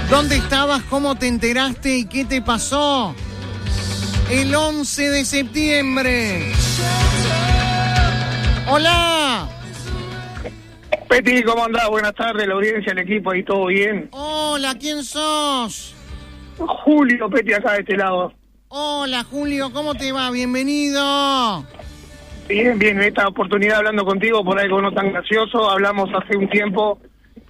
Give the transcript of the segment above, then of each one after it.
¿Dónde estabas? ¿Cómo te enteraste? ¿Y qué te pasó? El 11 de septiembre. ¡Hola! Peti, ¿cómo andás? Buenas tardes, la audiencia, el equipo, ahí todo bien. Hola, ¿quién sos? Julio, Peti, acá de este lado. Hola, Julio, ¿cómo te va? Bienvenido. Bien, bien, en esta oportunidad hablando contigo por algo no tan gracioso, hablamos hace un tiempo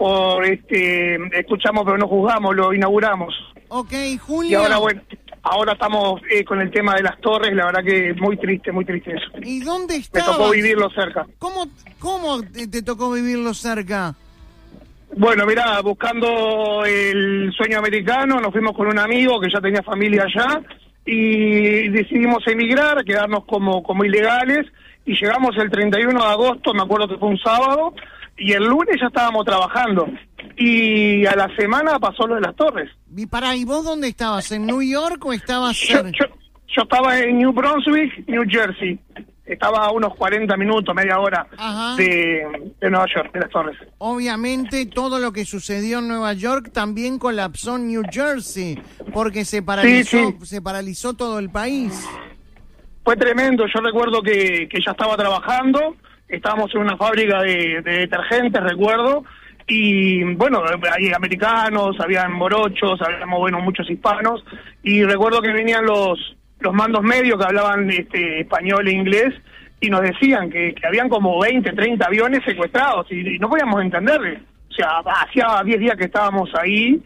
escuchamos pero no juzgamos, lo inauguramos. Ok, Julio. Y ahora, bueno, ahora estamos con el tema de las torres, la verdad que muy triste eso. ¿Y dónde estabas? Me tocó vivirlo cerca. ¿Cómo te tocó vivirlo cerca? Bueno, mirá, buscando el sueño americano, nos fuimos con un amigo que ya tenía familia allá y decidimos emigrar, quedarnos como ilegales y llegamos el 31 de agosto, me acuerdo que fue un sábado, y el lunes ya estábamos trabajando y a la semana pasó lo de las torres. ¿Y vos dónde estabas? ¿En New York o estabas yo estaba en New Brunswick, New Jersey. Estaba a unos 40 minutos, media hora de Nueva York, de las torres. Obviamente todo lo que sucedió en Nueva York también colapsó en New Jersey, porque se paralizó todo el país. Fue tremendo, yo recuerdo que ya estaba trabajando, estábamos en una fábrica de detergentes, recuerdo, y bueno, hay americanos, habían morochos, habíamos, bueno, muchos hispanos, y recuerdo que venían los mandos medios que hablaban español e inglés y nos decían que habían como 20, 30 aviones secuestrados y no podíamos entenderle. O sea, hacía 10 días que estábamos ahí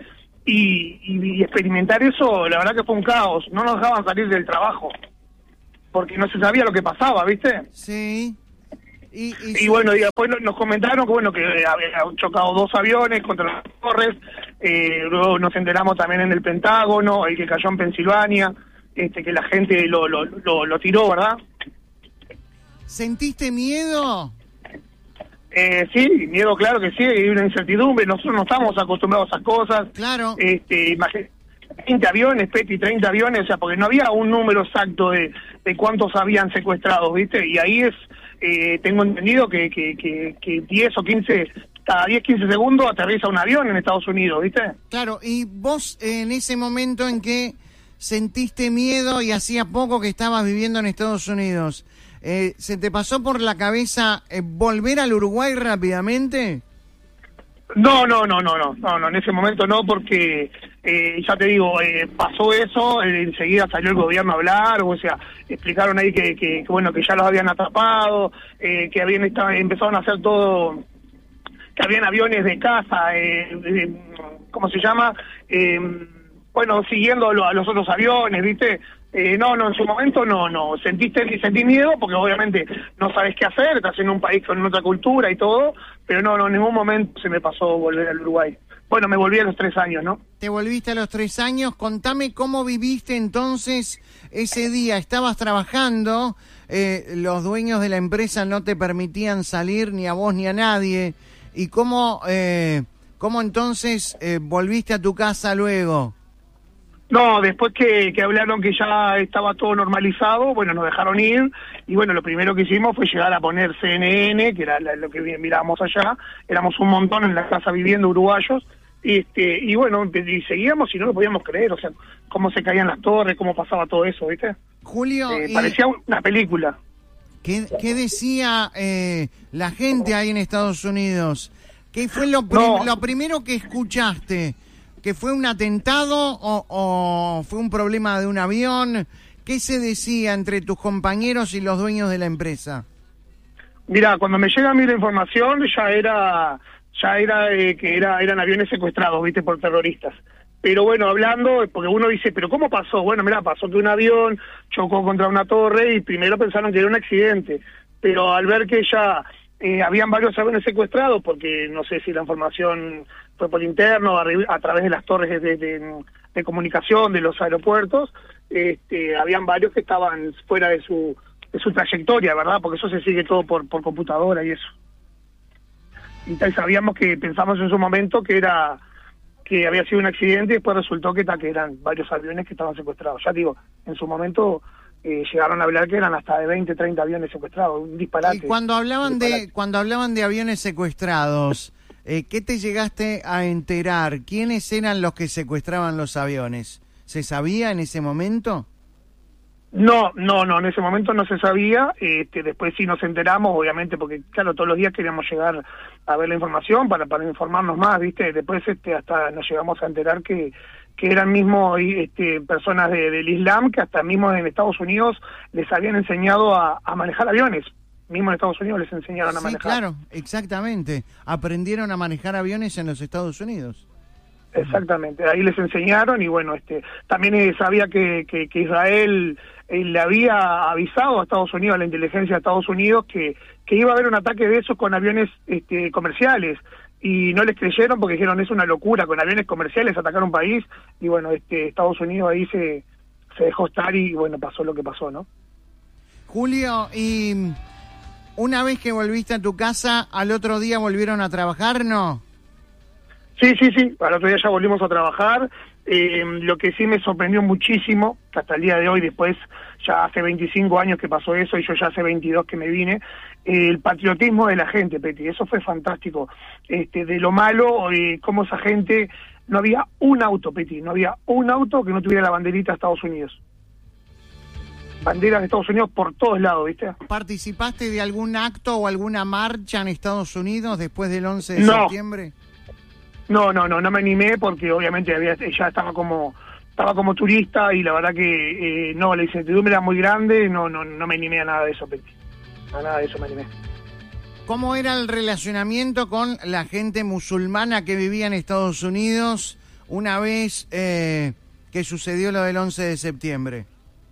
y experimentar eso, la verdad que fue un caos. No nos dejaban salir del trabajo porque no se sabía lo que pasaba, ¿viste? Sí. Y bueno, y después nos comentaron que bueno que habían chocado 2 aviones contra las torres, luego nos enteramos también en el Pentágono, el que cayó en Pensilvania, que la gente lo tiró, ¿verdad? ¿Sentiste miedo? Sí, miedo, claro que sí, hay una incertidumbre, nosotros no estamos acostumbrados a esas cosas. Claro. 20 aviones, Peti, 30 aviones, o sea, porque no había un número exacto de cuántos habían secuestrados, ¿viste? Y ahí tengo entendido que 10 o 15, cada 10, 15 segundos aterriza un avión en Estados Unidos, ¿viste? Claro, y vos en ese momento en que sentiste miedo y hacía poco que estabas viviendo en Estados Unidos, ¿se te pasó por la cabeza volver al Uruguay rápidamente? No, en ese momento no, porque ya te digo, pasó eso, enseguida salió el gobierno a hablar, o sea, explicaron ahí que bueno, que ya los habían atrapado, que empezaron a hacer todo, que habían aviones de caza, ¿cómo se llama? Bueno, siguiendo a los otros aviones, ¿viste? No, en su momento no. Sentí miedo porque obviamente no sabes qué hacer, estás en un país con otra cultura y todo, pero no, en ningún momento se me pasó volver al Uruguay. Bueno, me volví a los 3 años, ¿no? Te volviste a los 3 años. Contame cómo viviste entonces ese día. Estabas trabajando, los dueños de la empresa no te permitían salir ni a vos ni a nadie. ¿Y cómo entonces volviste a tu casa luego? No, después que hablaron que ya estaba todo normalizado, bueno, nos dejaron ir, y bueno, lo primero que hicimos fue llegar a poner CNN, que era lo que mirábamos allá, éramos un montón en la casa viviendo uruguayos, y bueno, y seguíamos y no lo podíamos creer, o sea, cómo se caían las torres, cómo pasaba todo eso, ¿viste? Julio, parecía una película. ¿Qué decía la gente ahí en Estados Unidos? ¿Qué fue lo primero que escuchaste? ¿Que fue un atentado o fue un problema de un avión? ¿Qué se decía entre tus compañeros y los dueños de la empresa? Mira, cuando me llega a mí la información ya era que eran aviones secuestrados, ¿viste? Por terroristas. Pero bueno, hablando, porque uno dice, ¿pero cómo pasó? Bueno, mira, pasó que un avión chocó contra una torre y primero pensaron que era un accidente. Pero al ver que ya habían varios aviones secuestrados, porque no sé si la información fue por interno, a través de las torres de comunicación de los aeropuertos, habían varios que estaban fuera de su trayectoria, ¿verdad? Porque eso se sigue todo por computadora y eso. Y sabíamos pensamos en su momento que había sido un accidente y después resultó que eran varios aviones que estaban secuestrados. Ya digo, en su momento llegaron a hablar que eran hasta de 20, 30 aviones secuestrados, un disparate. Y cuando hablaban de aviones secuestrados, ¿qué te llegaste a enterar? ¿Quiénes eran los que secuestraban los aviones? ¿Se sabía en ese momento? No, en ese momento no se sabía, después sí nos enteramos, obviamente, porque claro, todos los días queríamos llegar a ver la información para informarnos más, ¿viste? Después hasta nos llegamos a enterar que eran mismo personas del Islam que hasta mismo en Estados Unidos les habían enseñado a manejar aviones. Mismo en Estados Unidos les enseñaron a manejar. Claro, exactamente. Aprendieron a manejar aviones en los Estados Unidos. Exactamente, ahí les enseñaron y bueno, también sabía que Israel le había avisado a Estados Unidos, a la inteligencia de Estados Unidos, que iba a haber un ataque de esos con aviones comerciales, y no les creyeron porque dijeron es una locura con aviones comerciales atacar un país, y bueno, Estados Unidos ahí se dejó estar y bueno, pasó lo que pasó, ¿no? Julio, y una vez que volviste a tu casa, ¿al otro día volvieron a trabajar, no? Sí, al otro día ya volvimos a trabajar. Lo que sí me sorprendió muchísimo, que hasta el día de hoy, después ya hace 25 años que pasó eso y yo ya hace 22 que me vine, el patriotismo de la gente, Peti, eso fue fantástico. De lo malo, cómo esa gente, no había un auto, Peti, no había un auto que no tuviera la banderita de Estados Unidos. Banderas de Estados Unidos por todos lados, ¿viste? ¿Participaste de algún acto o alguna marcha en Estados Unidos después del 11 de septiembre? No me animé porque obviamente ya estaba como turista y la verdad que la incertidumbre era muy grande, no me animé a nada de eso, Peti. A nada de eso me animé. ¿Cómo era el relacionamiento con la gente musulmana que vivía en Estados Unidos una vez que sucedió lo del 11 de septiembre?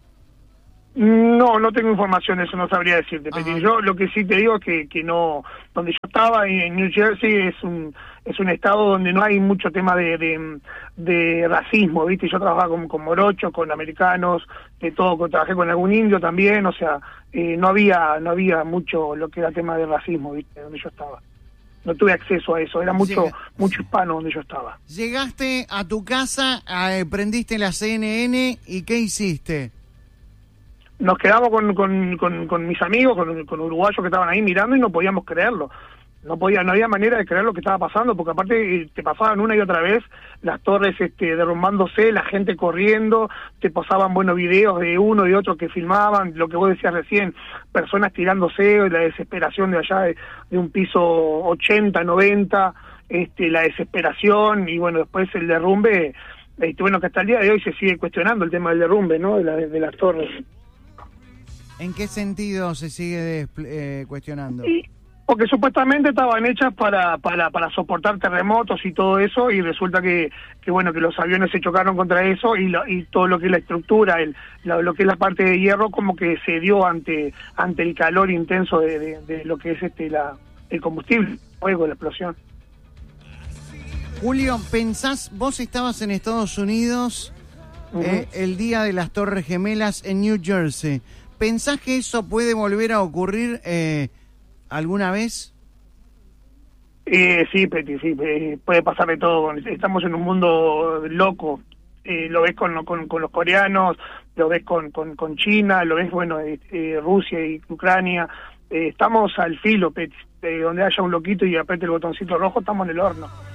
No tengo información, eso no sabría decirte, Peti. Yo lo que sí te digo es que no, donde yo estaba en New Jersey es un estado donde no hay mucho tema de racismo, ¿viste? Yo trabajaba con morochos, con americanos, de todo, trabajé con algún indio también, o sea, no había mucho lo que era tema de racismo, ¿viste? Donde yo estaba. No tuve acceso a eso, era mucho hispano donde yo estaba. Llegaste a tu casa, prendiste la CNN y ¿qué hiciste? Nos quedamos con mis amigos, con uruguayos que estaban ahí mirando y no podíamos creerlo. No había manera de creer lo que estaba pasando, porque aparte te pasaban una y otra vez las torres derrumbándose, la gente corriendo, te pasaban buenos videos de uno y otro que filmaban, lo que vos decías recién, personas tirándose, la desesperación de allá de un piso 80, 90, la desesperación y bueno, después el derrumbe, bueno, que hasta el día de hoy se sigue cuestionando el tema del derrumbe, ¿no? De las torres. ¿En qué sentido se sigue cuestionando? Porque supuestamente estaban hechas para soportar terremotos y todo eso, y resulta que bueno, que los aviones se chocaron contra eso y todo lo que es la estructura, lo que es la parte de hierro, como que se dio ante el calor intenso de lo que es el combustible, el fuego, la explosión. Julio, vos estabas en Estados Unidos el día de las Torres Gemelas en New Jersey. ¿Pensás que eso puede volver a ocurrir alguna vez? Sí, Peti, sí, puede pasar de todo. Estamos en un mundo loco. Lo ves con los coreanos, lo ves con China, lo ves, bueno, Rusia y Ucrania. Estamos al filo, Peti. Donde haya un loquito y apriete el botoncito rojo, estamos en el horno.